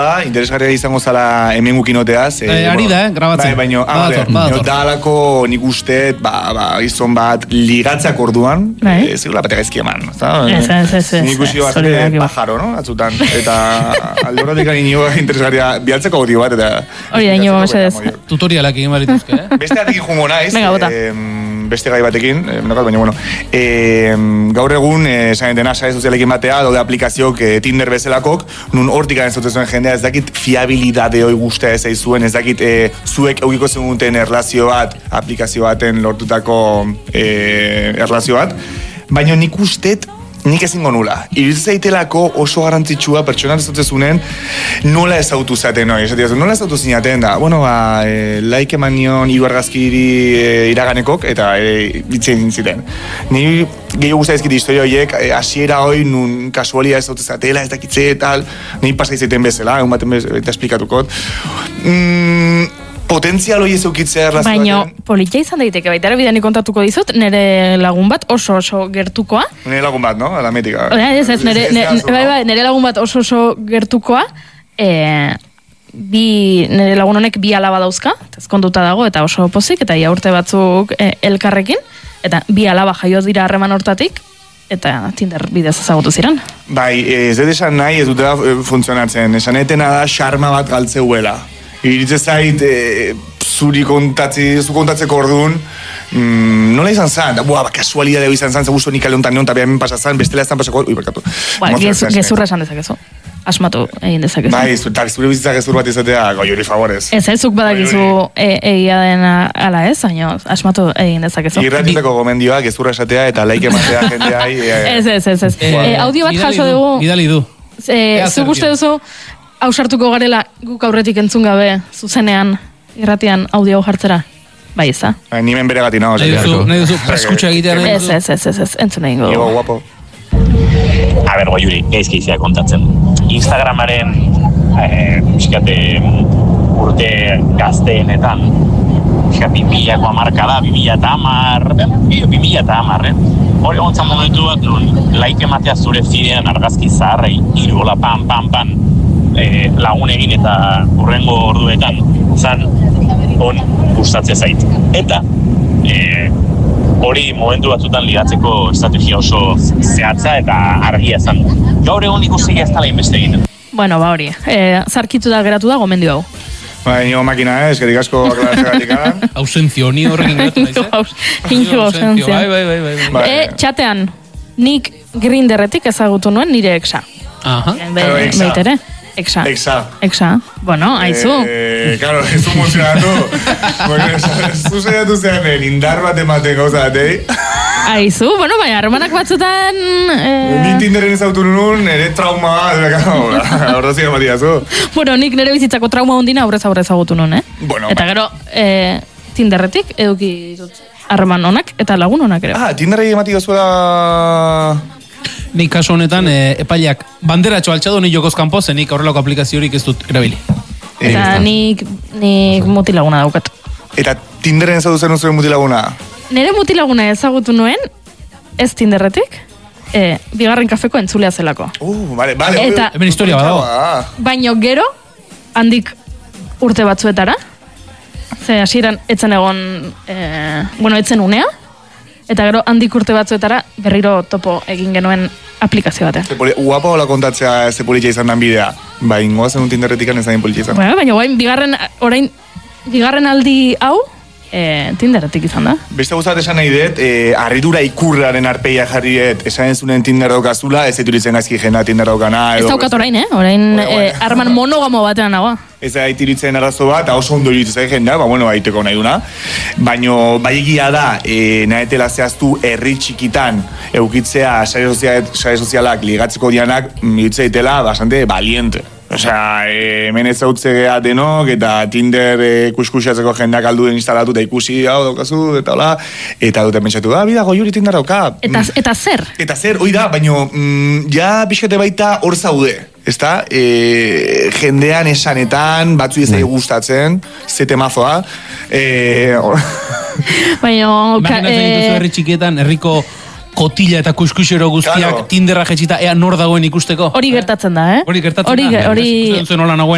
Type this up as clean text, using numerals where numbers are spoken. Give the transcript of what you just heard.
Interesgarria izango zala hemen gukinoteaz. Ari da, grabatzen. Baina, da alako nik uste, gizon bat ligatzak orduan, zirula batek gaizki eman. Nik uste bastante pajaro, no? Atzutan. Eta alde horretik gani nio interesgarria bialtzeko audio bat, eta... Hori da, nio mesedez. Tutorialak egin barituzke, Beste batekin jungo naiz. Venga, bota. Beste gai batekin, baina, bueno. Gaur egun, esan dena, sare sozialekin batea, daude aplikazioak Tinder bezalakok, nun hortik garen zautezuen jendea, ez dakit fiabilidade hoi guztia ez aizuen, ez dakit zuek eugiko zenuten erlazio bat, aplikazio baten lortutako erlazio bat, baina nik ustet, nik ezingo nula. Iritz zaitelako oso garantzitsua pertsona ez dutezunen nola ezautu zaten hori. Nola ezautu zinaten da, like eman nion 3 argazkiri iraganekok, eta ditzen ziten. Ni gehiago guztaizkit historia horiek, hasiera hori nun kasualia ez dut zatela, ez dakitze eta nahi pasa izaten bezala, egun baten eta esplikatukot. Potentzial hori ez eukitzea erlazio baten. Baina, politia izan daiteke, baita bidean kontatuko dizut, nire lagun bat oso gertukoa. Nire lagun bat, no? La mítica. Nire lagun bat oso gertukoa, nire lagun honek 2 alaba dauzka, ezkonduta dago, eta oso pozik, eta ia urte batzuk elkarrekin, eta 2 alaba jaio dira harreman hortatik, eta Tinder bidez ezagutu ziren. Bai, ez dut esan nahi, ez dutela funtzionatzen. Esan etena da, xarma bat galtzeuela. Iritze zait, zu kontatzeko orduan, nola izan zan? Kasualidadea izan zan, zebustu nik aldeontan neon, eta behamen pasazan, bestela ez zan pasako, berkatu. Gezurra esan dezakezu. Asmatu egin dezakezu. Bai, eta zure bizitzak gezur bat izatea, goiori favorez. Ez zuk badakizu egia dena ala ez, baina asmatu egin dezakezu. Irratitako gomendioa, gezurra esatea, eta like ematea jendeai. Ez. Audio bat jaso dugu. Bidali du. Zuk uste duzu, ausartuko garela guk aurretik entzun gabe zuzenean irratian audio jartzera? Bai, ez da? Nimen bere gati nago. Nahi duzu, preskutxa egitea nahi duzu? Ez, entzun egin godu. Igo, guapo. A ber, goiuri, gaizkizia kontatzen. Instagramaren, urte gazteenetan, 2000ko amarkada, 2010, hori gontzan momentu bat, like ematea zure fidean argazki zaharrei, irugola, pan, lagun egin eta hurrengo orduetan, zan, gustatzea zait. Eta, hori momentu batzutan ligatzeko estrategia oso zehatza eta argia zan. Gaur egon ikusi ez dela inbeste egiten. Bueno, hori, zarkitu da geratu da gomendio hau. Nio makina eskerik asko aklaratzea Ausentzio, ni horrekin geratu naiz, Ausentzio. Bai. Txatean, nik Grinderretik ezagutu nuen nire exa. Aha. Beitere. Exa. Bueno, aizu. Claro, ez du emozionatu. Zu zeiatu zean, indar bat ematen gauza batei. Aizu, bueno, baina harremanak batzutan... Ni Tinderen ezautu nuen, ere trauma bat, horrezia ematiazu. Bueno, nik nire bizitzako trauma hundina aurrez ezagutu nuen, Bueno, eta gero, Tinderretik eduki dut harreman honak eta lagun honak ere. Tinderrei emati gazuela... Nik kasu honetan, epaileak banderatxo altxadu ni jokoz kanpo, nik horrelako aplikaziorik ez dut erabili. Eta nik mutilaguna daukat. Eta Tinderen ezautu zen zuen mutilaguna? Nire mutilaguna ezagutu nuen, ez Tinderretik, bigarren kafeko entzulea zelako. Vale. Hemen historia badago. Baino gero, handik urte batzuetara, ze hasieran etzen egon, etzen unea, eta gero handik urte batzuetara berriro topo egin genuen aplikazio batean. Guapa hola kontatzea ze politia izan dan bidea. Ingoa zen un Tinderretik ez zain politia izan. Baina bigarren aldi hau, Tinderretik izan da. Beste guztat esan nahi dut, harridura ikurraren arpeia jarriet, esan enzunen Tinder daukazula, ez dituritzen gaizki jena Tinder daukana. Ez daukat orain, Orain harreman monogamo batean nagoa. Ez da itiritzen arazo bat, oso ondo iritzen jendea, aiteko nahi duna. Baina, bai egia da, nahetela zehaztu herri txikitan eukitzea sare sozialak ligatzeko dianak, miutze ditela bastante valiente. Osea, hemen ez zautzegea denok, eta Tinder kuskusiatzeko jendeak alduen instalatu, eta ikusi hau daukazu, eta hola, eta dute pentsatu, bida, goiuri Tinder dauka. Eta zer? Eta zer, hoi da, baina ja pixkate baita hor zaude, ezta? Jendean esanetan, batzu ezai gustatzen, ze temazoa. Baina... Imaginatzen dituzu herri txikietan, herriko kotila eta kuskusero guztiak Tinderra jetxita ea nor dagoen ikusteko. Hori gertatzen da, Hori gertatzen da. Hori